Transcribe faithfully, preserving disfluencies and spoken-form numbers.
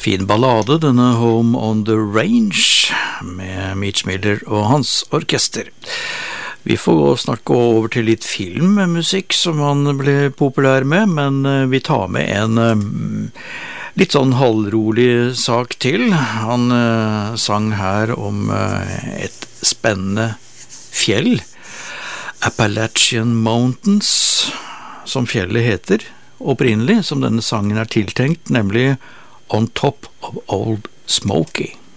fin ballade, denne Home on the Range, med Mitch Miller og hans orkester. Vi får snart gå over til litt filmmusikk som han ble populær med, men vi tar med en litt sånn halvrolig sak til. Han uh, sang her om uh, et spennende fjell, Appalachian Mountains, som fjellet heter opprinnelig, som denne sangen er tiltenkt, nemlig On Top of Old Smoky.